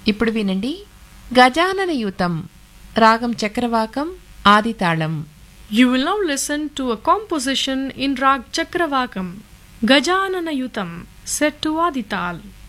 ఇప్పుడు వినండి గజాననయుతం రాగం Chakravakam ఆదితాళం. You will now listen to a composition in Rag Chakravakam, Gajanana Yutam, set to Adital.